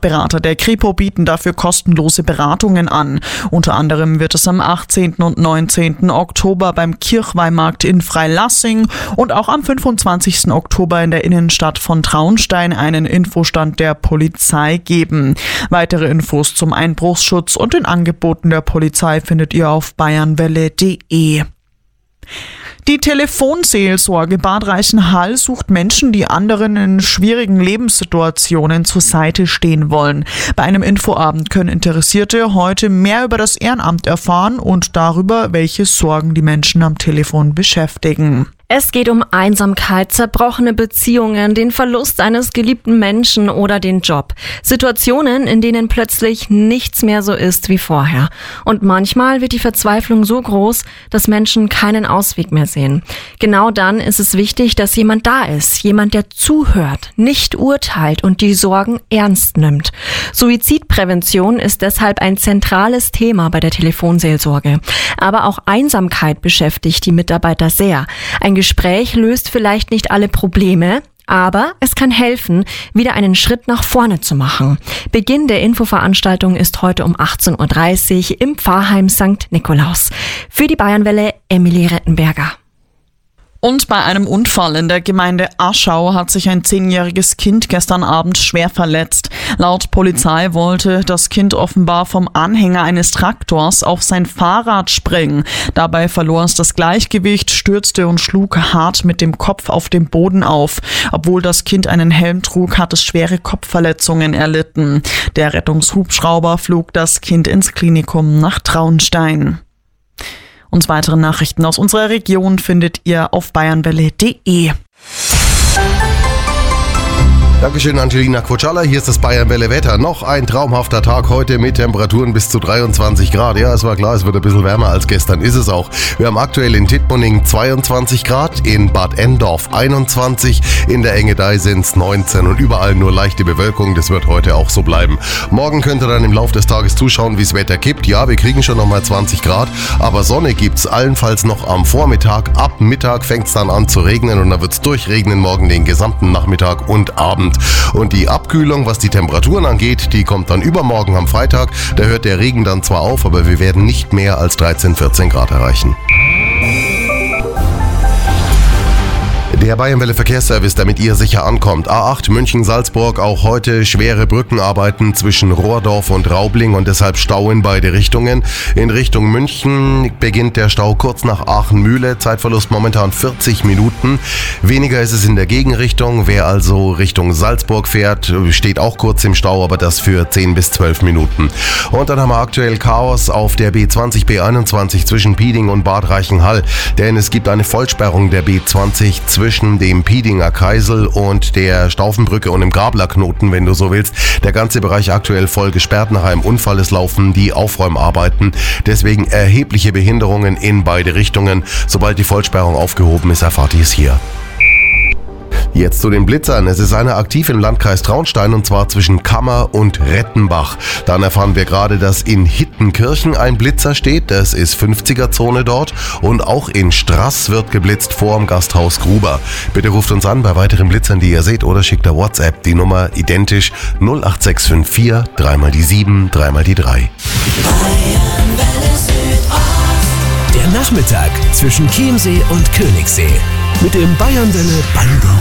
Fachberater der Kripo bieten dafür kostenlose Beratungen an. Unter anderem wird es am 18. und 19. Oktober beim Kirchweihmarkt in Freilassing und auch am 25. Oktober in der Innenstadt von Traunstein einen Infostand der Polizei geben. Weitere Infos zum Einbruchsschutz und den Angeboten der Polizei findet ihr auf bayernwelle.de. Die Telefonseelsorge Bad Reichenhall sucht Menschen, die anderen in schwierigen Lebenssituationen zur Seite stehen wollen. Bei einem Infoabend können Interessierte heute mehr über das Ehrenamt erfahren und darüber, welche Sorgen die Menschen am Telefon beschäftigen. Es geht um Einsamkeit, zerbrochene Beziehungen, den Verlust eines geliebten Menschen oder den Job. Situationen, in denen plötzlich nichts mehr so ist wie vorher. Und manchmal wird die Verzweiflung so groß, dass Menschen keinen Ausweg mehr sehen. Genau dann ist es wichtig, dass jemand da ist, jemand, der zuhört, nicht urteilt und die Sorgen ernst nimmt. Suizidprävention ist deshalb ein zentrales Thema bei der Telefonseelsorge. Aber auch Einsamkeit beschäftigt die Mitarbeiter sehr. Ein Gespräch löst vielleicht nicht alle Probleme, aber es kann helfen, wieder einen Schritt nach vorne zu machen. Beginn der Infoveranstaltung ist heute um 18.30 Uhr im Pfarrheim St. Nikolaus. Für die Bayernwelle Emilie Rettenberger. Und bei einem Unfall in der Gemeinde Aschau hat sich ein 10-jähriges Kind gestern Abend schwer verletzt. Laut Polizei wollte das Kind offenbar vom Anhänger eines Traktors auf sein Fahrrad springen. Dabei verlor es das Gleichgewicht, stürzte und schlug hart mit dem Kopf auf dem Boden auf. Obwohl das Kind einen Helm trug, hat es schwere Kopfverletzungen erlitten. Der Rettungshubschrauber flog das Kind ins Klinikum nach Traunstein. Und weitere Nachrichten aus unserer Region findet ihr auf bayernwelle.de. Dankeschön, Angelina Kvotschalla. Hier ist das Bayernwelle Wetter. Noch ein traumhafter Tag heute mit Temperaturen bis zu 23 Grad. Ja, es war klar, es wird ein bisschen wärmer als gestern. Ist es auch. Wir haben aktuell in Tittmoning 22 Grad, in Bad Endorf 21, in der Engedei sind es 19 und überall nur leichte Bewölkung. Das wird heute auch so bleiben. Morgen könnt ihr dann im Laufe des Tages zuschauen, wie das Wetter kippt. Ja, wir kriegen schon nochmal 20 Grad, aber Sonne gibt's allenfalls noch am Vormittag. Ab Mittag fängt es dann an zu regnen und dann wird es durchregnen morgen den gesamten Nachmittag und Abend. Und die Abkühlung, was die Temperaturen angeht, die kommt dann übermorgen am Freitag. Da hört der Regen dann zwar auf, aber wir werden nicht mehr als 13, 14 Grad erreichen. Der Bayernwelle Verkehrsservice, damit ihr sicher ankommt. A8 München-Salzburg, auch heute schwere Brückenarbeiten zwischen Rohrdorf und Raubling und deshalb Stau in beide Richtungen. In Richtung München beginnt der Stau kurz nach Aachen-Mühle, Zeitverlust momentan 40 Minuten. Weniger ist es in der Gegenrichtung. Wer also Richtung Salzburg fährt, steht auch kurz im Stau, aber das für 10 bis 12 Minuten. Und dann haben wir aktuell Chaos auf der B20, B21 zwischen Pieding und Bad Reichenhall, denn es gibt eine Vollsperrung der B20 zwischen dem Piedinger Kaisel und der Staufenbrücke und dem Gablerknoten, wenn du so willst. Der ganze Bereich aktuell voll gesperrt. Nach einem Unfall es laufen die Aufräumarbeiten. Deswegen erhebliche Behinderungen in beide Richtungen. Sobald die Vollsperrung aufgehoben ist, erfahrt ihr es hier. Jetzt zu den Blitzern. Es ist einer aktiv im Landkreis Traunstein und zwar zwischen Kammer und Rettenbach. Dann erfahren wir gerade, dass in Hittenkirchen ein Blitzer steht. Das ist 50er-Zone dort. Und auch in Straß wird geblitzt vor dem Gasthaus Gruber. Bitte ruft uns an bei weiteren Blitzern, die ihr seht, oder schickt der WhatsApp die Nummer identisch 08654 3 mal die 7 3 mal die 3. Der Nachmittag zwischen Chiemsee und Königssee mit dem Bayernwelle Bango.